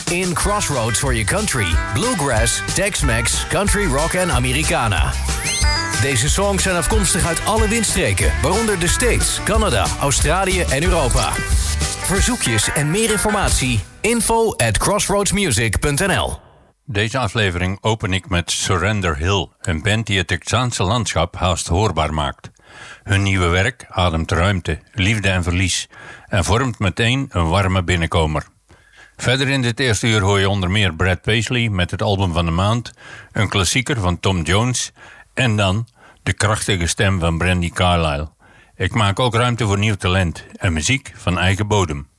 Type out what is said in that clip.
in Crossroads for your country, bluegrass, Tex-Mex, country rock en Americana. Deze songs zijn afkomstig uit alle windstreken, waaronder de States, Canada, Australië en Europa. Verzoekjes en meer informatie, info@crossroadsmusic.nl. Deze aflevering open ik met Surrender Hill, een band die het Texaanse landschap haast hoorbaar maakt. Hun nieuwe werk ademt ruimte, liefde en verlies en vormt meteen een warme binnenkomer. Verder in dit eerste uur hoor je onder meer Brad Paisley met het album van de maand, een klassieker van Tom Jones en dan de krachtige stem van Brandi Carlile. Ik maak ook ruimte voor nieuw talent en muziek van eigen bodem.